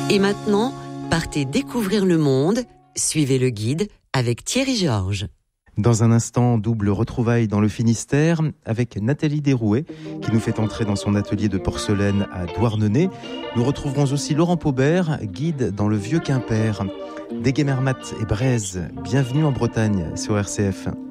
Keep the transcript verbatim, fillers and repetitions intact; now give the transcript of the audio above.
Et maintenant, partez découvrir le monde, suivez le guide avec Thierry Georges. Dans un instant, double retrouvaille dans le Finistère avec Nathalie Derouet qui nous fait entrer dans son atelier de porcelaine à Douarnenez. Nous retrouverons aussi Laurent Paubert, guide dans le Vieux Quimper. Déguémermat et Braise, bienvenue en Bretagne sur R C F.